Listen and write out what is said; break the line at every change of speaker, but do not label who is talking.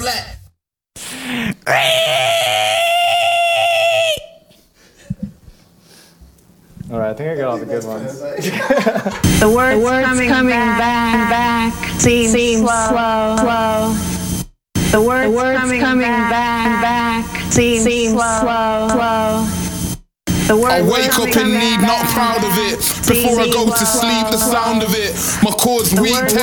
black.
Alright, I think I got all the good ones.
The words coming back seems slow. The words coming back seems slow.
I wake up in need, not proud of it. Before I go to sleep, the sound of it. My chords weak.